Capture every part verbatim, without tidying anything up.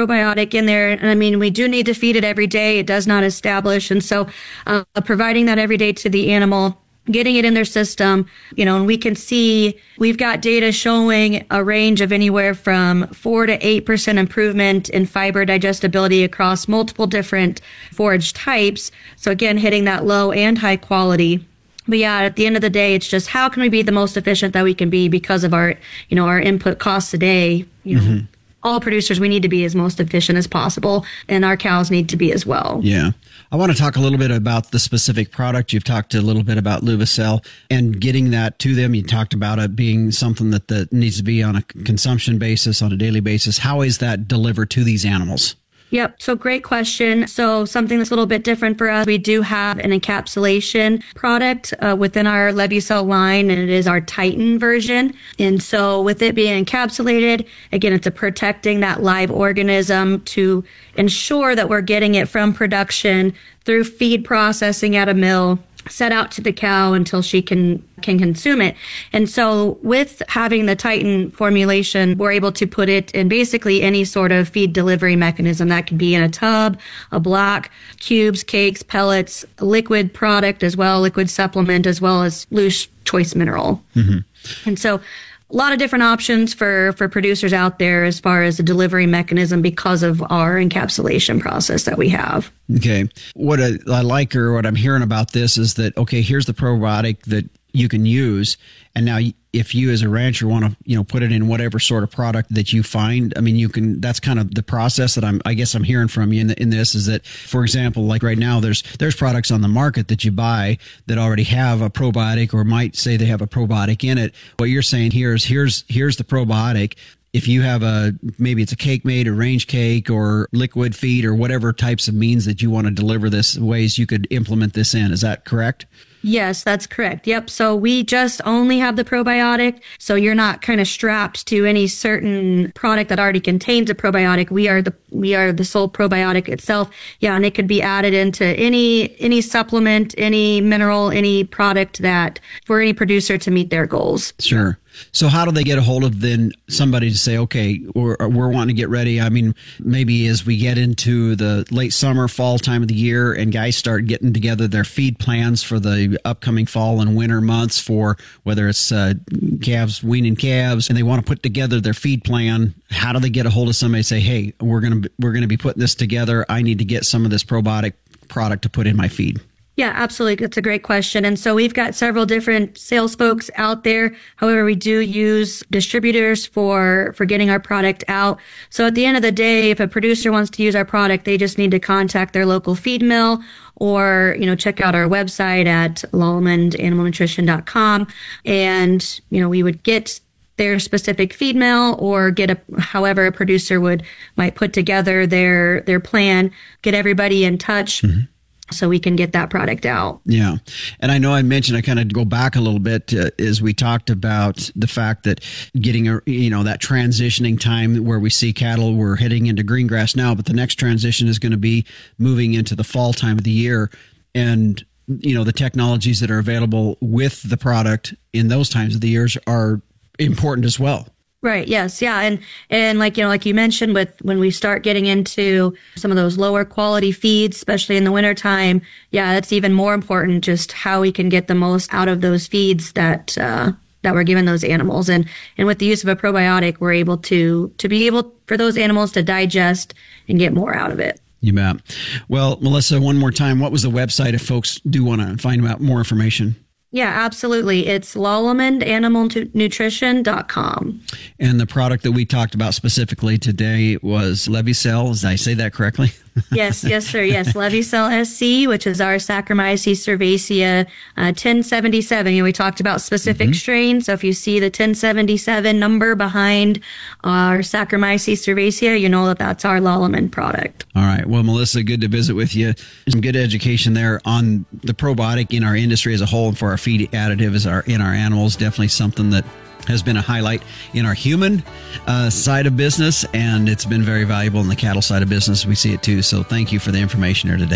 probiotic in there. And I mean, we do need to feed it every day. It does not establish. And so uh, providing that every day to the animal, getting it in their system, you know, and we can see we've got data showing a range of anywhere from four to eight percent improvement in fiber digestibility across multiple different forage types. So again, hitting that low and high quality. But yeah, at the end of the day, it's just how can we be the most efficient that we can be because of our, you know, our input costs today. You know, mm-hmm. all producers, we need to be as most efficient as possible, and our cows need to be as well. Yeah. I want to talk a little bit about the specific product. You've talked a little bit about Luvicel and getting that to them. You talked about it being something that, that needs to be on a consumption basis, on a daily basis. How is that delivered to these animals? Yep. So great question. So something that's a little bit different for us, we do have an encapsulation product uh, within our Levusel line, and it is our Titan version. And so with it being encapsulated, again, it's a protecting that live organism to ensure that we're getting it from production through feed processing at a mill, set out to the cow until she can can consume it. And so with having the Titan formulation, we're able to put it in basically any sort of feed delivery mechanism. That could be in a tub, a block, cubes, cakes, pellets, liquid product as well, liquid supplement, as well as loose choice mineral. Mm-hmm. And so a lot of different options for, for producers out there as far as the delivery mechanism because of our encapsulation process that we have. Okay. What I, I like or what I'm hearing about this is that, okay, here's the probiotic that you can use. And now if you as a rancher want to, you know, put it in whatever sort of product that you find, I mean, you can, that's kind of the process that I'm, I guess I'm hearing from you in, in this is that, for example, like right now, there's, there's products on the market that you buy that already have a probiotic or might say they have a probiotic in it. What you're saying here is here's, here's the probiotic. If you have a, maybe it's a cake made, a range cake or liquid feed or whatever types of means that you want to deliver this ways you could implement this in. Is that correct? Yes, that's correct. Yep. So we just only have the probiotic. So you're not kind of strapped to any certain product that already contains a probiotic. We are the, we are the sole probiotic itself. Yeah. And it could be added into any, any supplement, any mineral, any product that for any producer to meet their goals. Sure. So how do they get a hold of then somebody to say, okay, we're, we're wanting to get ready? I mean, maybe as we get into the late summer, fall time of the year and guys start getting together their feed plans for the upcoming fall and winter months for whether it's uh, calves, weaning calves, and they want to put together their feed plan. How do they get a hold of somebody and say, hey, we're going to, we're going to be putting this together. I need to get some of this probiotic product to put in my feed? Yeah, absolutely. That's a great question. And so we've got several different sales folks out there. However, we do use distributors for, for getting our product out. So at the end of the day, if a producer wants to use our product, they just need to contact their local feed mill or, you know, check out our website at lallemand animal nutrition dot com. And, you know, we would get their specific feed mill or get a, however a producer would, might put together their, their plan, get everybody in touch. Mm-hmm. So we can get that product out. Yeah. And I know I mentioned, I kind of go back a little bit uh, as we talked about the fact that getting, a, you know, that transitioning time where we see cattle, we're heading into green grass now, but the next transition is going to be moving into the fall time of the year. And, you know, the technologies that are available with the product in those times of the years are important as well. Right. Yes. Yeah. And, and like, you know, like you mentioned with when we start getting into some of those lower quality feeds, especially in the wintertime, yeah, that's even more important, just how we can get the most out of those feeds that, uh, that we're giving those animals. And, and with the use of a probiotic, we're able to, to be able for those animals to digest and get more out of it. You bet. Well, Melissa, one more time, what was the website if folks do want to find out more information? Yeah, absolutely. It's lallemand animal nutrition dot com. And the product that we talked about specifically today was Levusel. Did I say that correctly? Yes, yes, sir. Yes, Levusel S C, which is our Saccharomyces cerevisiae uh, ten seventy-seven. You know, we talked about specific mm-hmm. strains. So if you see the ten seventy-seven number behind our Saccharomyces cerevisiae, you know that that's our Lallemand product. All right. Well, Melissa, good to visit with you. Some good education there on the probiotic in our industry as a whole and for our feed additive as our in our animals. Definitely something that has been a highlight in our human uh, side of business, and it's been very valuable in the cattle side of business. We see it too. So thank you for the information here today.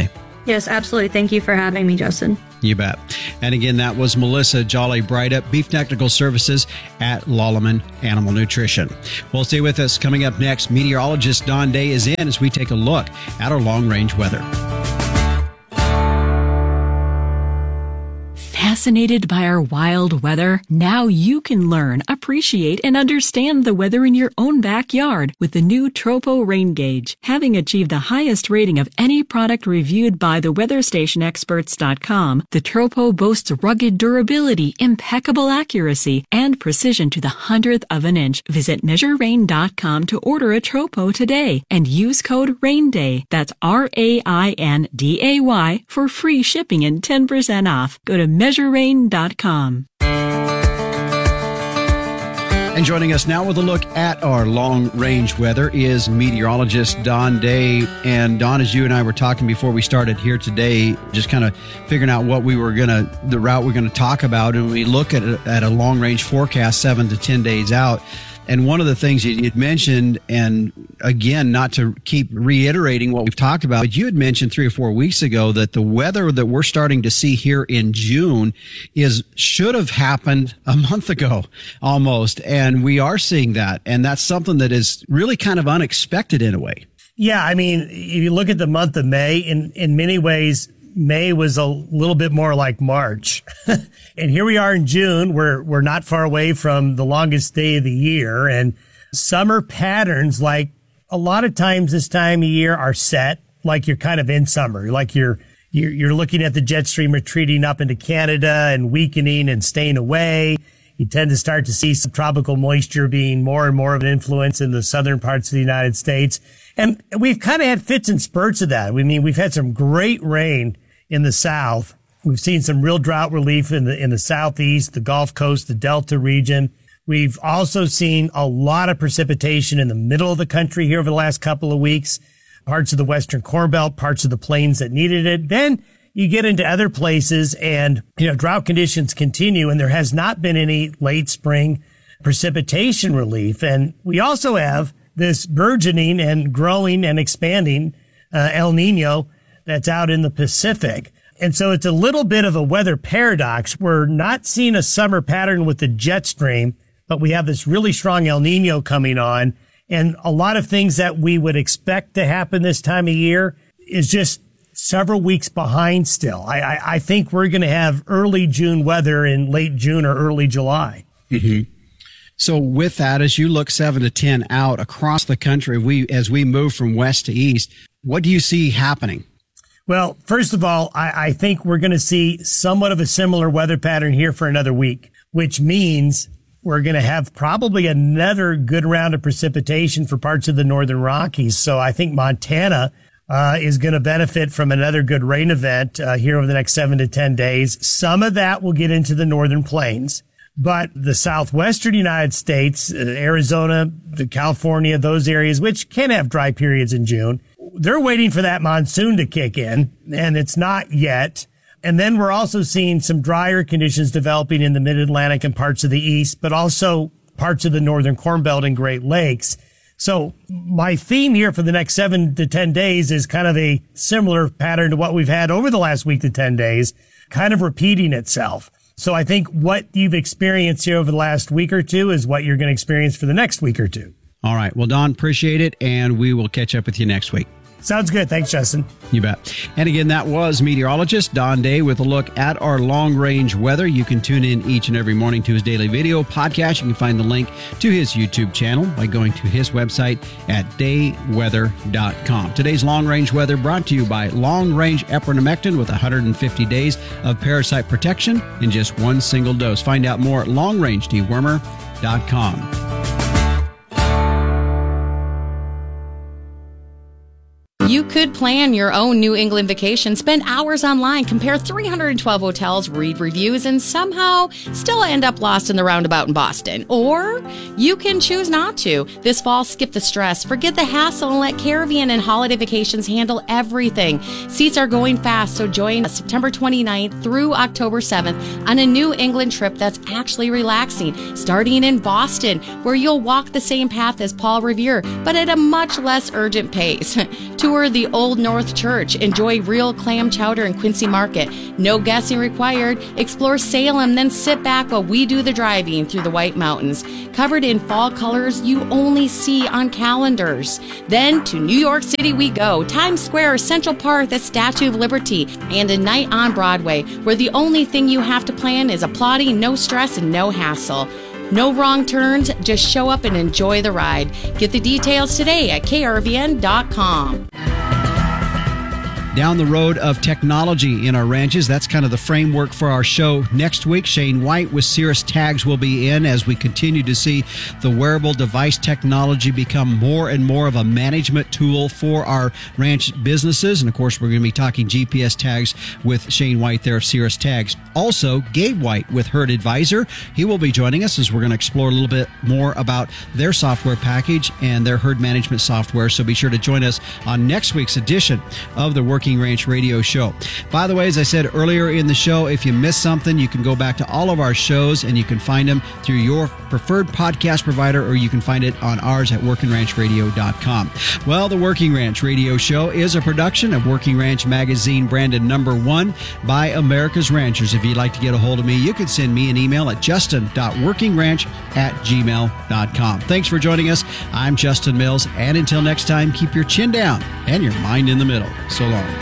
Yes, absolutely. Thank you for having me, Justin. You bet. And again, that was Melissa Jolly Bryda, Beef Technical Services at Lallemand Animal Nutrition. Well, stay with us. Coming up next, meteorologist Don Day is in as we take a look at our long-range weather. Fascinated by our wild weather? Now you can learn, appreciate, and understand the weather in your own backyard with the new Tropo Rain Gauge. Having achieved the highest rating of any product reviewed by the weather station experts dot com, the Tropo boasts rugged durability, impeccable accuracy, and precision to the hundredth of an inch. Visit measure rain dot com to order a Tropo today and use code RAINDAY, that's R A I N D A Y, for free shipping and ten percent off. Go to measure rain dot com. And joining us now with a look at our long-range weather is meteorologist Don Day. And Don, as you and I were talking before we started here today, just kind of figuring out what we were going to, the route we're going to talk about, and we look at a, at a long-range forecast seven to ten days out. And one of the things you had mentioned, and again, not to keep reiterating what we've talked about, but you had mentioned three or four weeks ago that the weather that we're starting to see here in June is should have happened a month ago almost. And we are seeing that. And that's something that is really kind of unexpected in a way. Yeah. I mean, if you look at the month of May, in, in many ways, May was a little bit more like March. And here we are in June. We're, we're not far away from the longest day of the year, and summer patterns, like a lot of times this time of year, are set like you're kind of in summer, like you're, you're, you're looking at the jet stream retreating up into Canada and weakening and staying away. You tend to start to see some tropical moisture being more and more of an influence in the southern parts of the United States. And we've kind of had fits and spurts of that. I mean, we've had some great rain in the south. We've seen some real drought relief in the in the southeast, the Gulf Coast, the Delta region. We've also seen a lot of precipitation in the middle of the country here over the last couple of weeks, parts of the Western Corn Belt, parts of the plains that needed it. Then you get into other places and, you know, drought conditions continue, and there has not been any late spring precipitation relief. And we also have this burgeoning and growing and expanding uh, El Nino that's out in the Pacific. And so it's a little bit of a weather paradox. We're not seeing a summer pattern with the jet stream, but we have this really strong El Nino coming on. And a lot of things that we would expect to happen this time of year is just several weeks behind still. I, I, I think we're going to have early June weather in late June or early July. Mm-hmm. So with that, as you look seven to ten out across the country, we as we move from west to east, what do you see happening? Well, first of all, I, I think we're going to see somewhat of a similar weather pattern here for another week, which means we're going to have probably another good round of precipitation for parts of the northern Rockies. So I think Montana uh, is going to benefit from another good rain event uh, here over the next seven to ten days. Some of that will get into the northern plains, but the southwestern United States, uh, Arizona, the California, those areas, which can have dry periods in June, they're waiting for that monsoon to kick in, and it's not yet. And then we're also seeing some drier conditions developing in the mid-Atlantic and parts of the east, but also parts of the northern Corn Belt and Great Lakes. So my theme here for the next seven to ten days is kind of a similar pattern to what we've had over the last week to ten days, kind of repeating itself. So I think what you've experienced here over the last week or two is what you're going to experience for the next week or two. All right. Well, Don, appreciate it, and we will catch up with you next week. Sounds good. Thanks, Justin. You bet. And again, that was meteorologist Don Day with a look at our long-range weather. You can tune in each and every morning to his daily video podcast. You can find the link to his YouTube channel by going to his website at day weather dot com. Today's long-range weather brought to you by long-range epinephrine with one hundred fifty days of parasite protection in just one single dose. Find out more at long range dewormer dot com. You could plan your own New England vacation, spend hours online, compare three hundred twelve hotels, read reviews, and somehow still end up lost in the roundabout in Boston. Or you can choose not to. This fall, skip the stress, forget the hassle, and let Caravan and Holiday Vacations handle everything. Seats are going fast, so join us September twenty-ninth through October seventh on a New England trip that's actually relaxing, starting in Boston, where you'll walk the same path as Paul Revere, but at a much less urgent pace. Tour Tour the Old North Church. Enjoy real clam chowder in Quincy Market. No guessing required. Explore Salem, then sit back while we do the driving through the White Mountains, covered in fall colors you only see on calendars. Then to New York City we go. Times Square, Central Park, the Statue of Liberty, and a night on Broadway, where the only thing you have to plan is applauding, no stress, and no hassle. No wrong turns, just show up and enjoy the ride. Get the details today at K R V N dot com. Down the road of technology in our ranches. That's kind of the framework for our show. Next week, Shane White with Cirrus Tags will be in as we continue to see the wearable device technology become more and more of a management tool for our ranch businesses. And of course, we're going to be talking G P S tags with Shane White there of Cirrus Tags. Also, Gabe White with Herd Advisor. He will be joining us as we're going to explore a little bit more about their software package and their herd management software. So be sure to join us on next week's edition of the Working Ranch Radio Show. By the way, as I said earlier in the show, if you missed something, you can go back to all of our shows and you can find them through your preferred podcast provider, or you can find it on ours at working ranch radio dot com. Well, the Working Ranch Radio Show is a production of Working Ranch Magazine, branded number one by America's Ranchers. If you'd like to get a hold of me, you can send me an email at justin dot working ranch at gmail dot com. Thanks for joining us. I'm Justin Mills, and until next time, keep your chin down and your mind in the middle. So long.